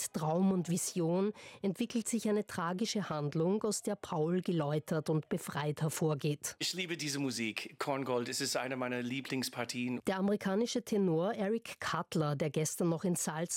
mit Traum und Vision entwickelt sich eine tragische Handlung, aus der Paul geläutert und befreit hervorgeht. Ich liebe diese Musik. Korngold, es ist eine meiner Lieblingspartien. Der amerikanische Tenor Eric Cutler, der gestern noch in Salzburg